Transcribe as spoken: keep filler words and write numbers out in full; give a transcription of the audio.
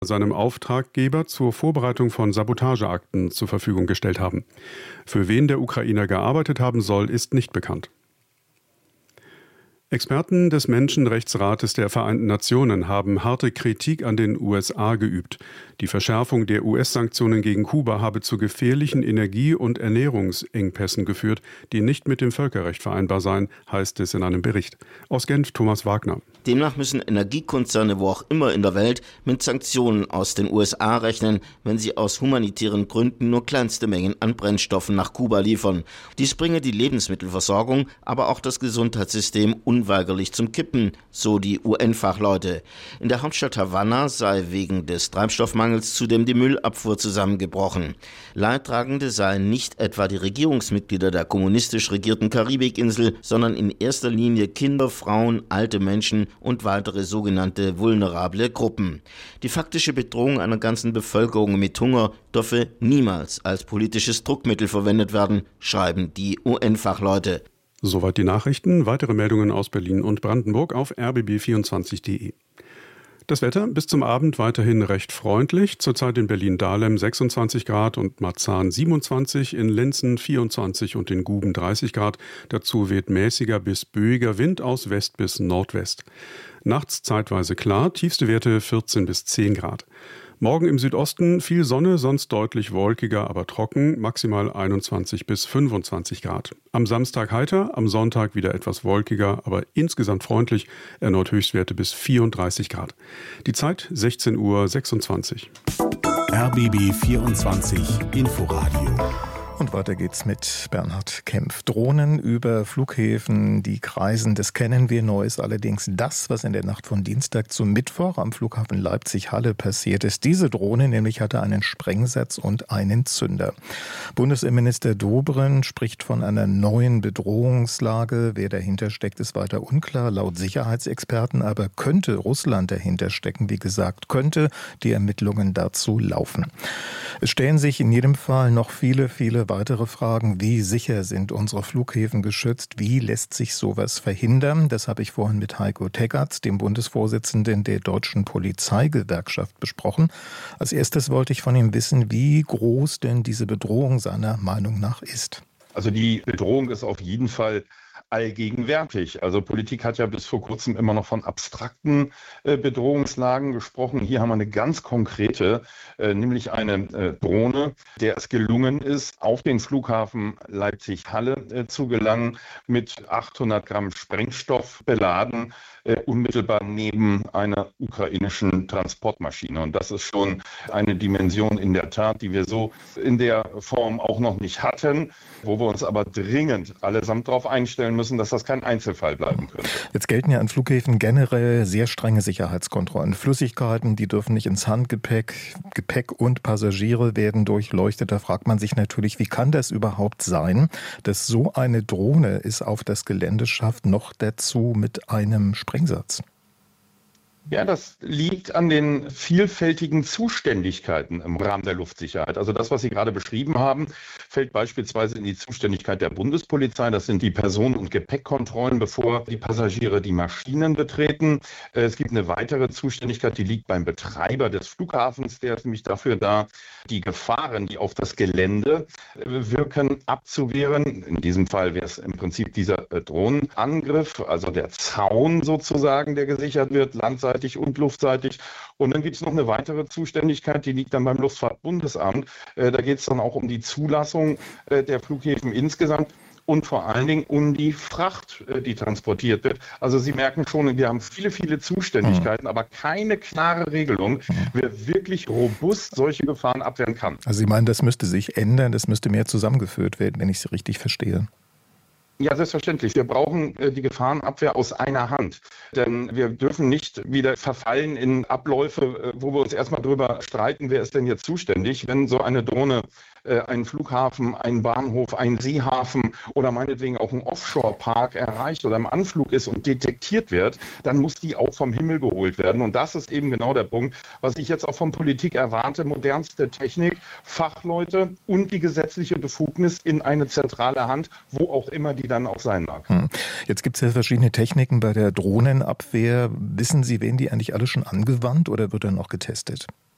seinem Auftraggeber zur Vorbereitung von Sabotageakten zur Verfügung gestellt haben. Für wen der Ukrainer gearbeitet haben soll, ist nicht bekannt. Experten des Menschenrechtsrates der Vereinten Nationen haben harte Kritik an den U S A geübt. Die Verschärfung der U S-Sanktionen gegen Kuba habe zu gefährlichen Energie- und Ernährungsengpässen geführt, die nicht mit dem Völkerrecht vereinbar seien, heißt es in einem Bericht. Aus Genf Thomas Wagner. Demnach müssen Energiekonzerne wo auch immer in der Welt mit Sanktionen aus den U S A rechnen, wenn sie aus humanitären Gründen nur kleinste Mengen an Brennstoffen nach Kuba liefern. Dies bringe die Lebensmittelversorgung, aber auch das Gesundheitssystem unweigerlich zum Kippen, so die U N-Fachleute. In der Hauptstadt Havanna sei wegen des Treibstoffmangels zudem die Müllabfuhr zusammengebrochen. Leidtragende seien nicht etwa die Regierungsmitglieder der kommunistisch regierten Karibikinsel, sondern in erster Linie Kinder, Frauen, alte Menschen und weitere sogenannte vulnerable Gruppen. Die faktische Bedrohung einer ganzen Bevölkerung mit Hunger dürfe niemals als politisches Druckmittel verwendet werden, schreiben die U N-Fachleute. Soweit die Nachrichten. Weitere Meldungen aus Berlin und Brandenburg auf r b b vierundzwanzig punkt d e. Das Wetter bis zum Abend weiterhin recht freundlich. Zurzeit in Berlin-Dahlem sechsundzwanzig Grad und Marzahn siebenundzwanzig, in Lenzen vierundzwanzig und in Guben dreißig Grad. Dazu weht mäßiger bis böiger Wind aus West bis Nordwest. Nachts zeitweise klar, tiefste Werte vierzehn bis zehn Grad. Morgen im Südosten viel Sonne, sonst deutlich wolkiger, aber trocken, maximal einundzwanzig bis fünfundzwanzig Grad. Am Samstag heiter, am Sonntag wieder etwas wolkiger, aber insgesamt freundlich, erneut Höchstwerte bis vierunddreißig Grad. Die Zeit sechzehn Uhr sechsundzwanzig. R B B vierundzwanzig Inforadio. Und weiter geht's mit Bernhard Kempf. Drohnen über Flughäfen, die kreisen, das kennen wir. Neu ist allerdings das, was in der Nacht von Dienstag zum Mittwoch am Flughafen Leipzig-Halle passiert ist. Diese Drohne nämlich hatte einen Sprengsatz und einen Zünder. Bundesinnenminister Dobrindt spricht von einer neuen Bedrohungslage. Wer dahinter steckt, ist weiter unklar. Laut Sicherheitsexperten aber könnte Russland dahinter stecken. Wie gesagt, könnte die Ermittlungen dazu laufen. Es stellen sich in jedem Fall noch viele, viele weitere Fragen. Wie sicher sind unsere Flughäfen geschützt? Wie lässt sich sowas verhindern? Das habe ich vorhin mit Heiko Teggerts, dem Bundesvorsitzenden der Deutschen Polizeigewerkschaft, besprochen. Als erstes wollte ich von ihm wissen, wie groß denn diese Bedrohung seiner Meinung nach ist. Also die Bedrohung ist auf jeden Fall allgegenwärtig. Also Politik hat ja bis vor kurzem immer noch von abstrakten äh, Bedrohungslagen gesprochen. Hier haben wir eine ganz konkrete, äh, nämlich eine äh, Drohne, der es gelungen ist, auf den Flughafen Leipzig-Halle äh, zu gelangen, mit achthundert Gramm Sprengstoff beladen, äh, unmittelbar neben einer ukrainischen Transportmaschine. Und das ist schon eine Dimension in der Tat, die wir so in der Form auch noch nicht hatten, wo wir uns aber dringend allesamt darauf einstellen müssen, dass das kein Einzelfall bleiben könnte. Jetzt gelten ja an Flughäfen generell sehr strenge Sicherheitskontrollen. Flüssigkeiten, die dürfen nicht ins Handgepäck. Gepäck und Passagiere werden durchleuchtet. Da fragt man sich natürlich, wie kann das überhaupt sein, dass so eine Drohne es auf das Gelände schafft, noch dazu mit einem Sprengsatz? Ja, das liegt an den vielfältigen Zuständigkeiten im Rahmen der Luftsicherheit. Also das, was Sie gerade beschrieben haben, fällt beispielsweise in die Zuständigkeit der Bundespolizei. Das sind die Personen- und Gepäckkontrollen, bevor die Passagiere die Maschinen betreten. Es gibt eine weitere Zuständigkeit, die liegt beim Betreiber des Flughafens. Der ist nämlich dafür da, die Gefahren, die auf das Gelände wirken, abzuwehren. In diesem Fall wäre es im Prinzip dieser Drohnenangriff, also der Zaun sozusagen, der gesichert wird, landseitig und luftseitig. Und dann gibt es noch eine weitere Zuständigkeit, die liegt dann beim Luftfahrtbundesamt. Äh, da geht es dann auch um die Zulassung äh, der Flughäfen insgesamt und vor allen Dingen um die Fracht, äh, die transportiert wird. Also Sie merken schon, wir haben viele, viele Zuständigkeiten, mhm. aber keine klare Regelung, mhm. wer wirklich robust solche Gefahren abwehren kann. Also Sie meinen, das müsste sich ändern, das müsste mehr zusammengeführt werden, wenn ich Sie richtig verstehe. Ja, selbstverständlich. Wir brauchen äh, die Gefahrenabwehr aus einer Hand. Denn wir dürfen nicht wieder verfallen in Abläufe, äh, wo wir uns erstmal drüber streiten, wer ist denn jetzt zuständig, wenn so eine Drohne äh, einen Flughafen, einen Bahnhof, einen Seehafen oder meinetwegen auch einen Offshore-Park erreicht oder im Anflug ist und detektiert wird, dann muss die auch vom Himmel geholt werden. Und das ist eben genau der Punkt, was ich jetzt auch von Politik erwarte. Modernste Technik, Fachleute und die gesetzliche Befugnis in eine zentrale Hand, wo auch immer die dann auch sein mag. Hm. Jetzt gibt es ja verschiedene Techniken bei der Drohnenabwehr. Wissen Sie, werden die eigentlich alle schon angewandt oder wird dann noch getestet?